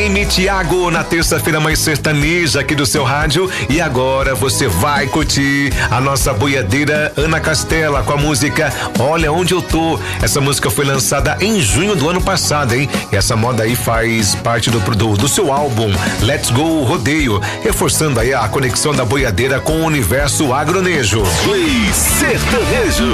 FM Thiago, na terça-feira mais sertaneja aqui do seu rádio. E agora você vai curtir a nossa boiadeira Ana Castela com a música Olha Onde Eu Tô. Essa música foi lançada em junho do ano passado, hein? E essa moda aí faz parte do seu álbum Let's Go Rodeio, reforçando aí a conexão da boiadeira com o universo agronejo. Play Sertanejo.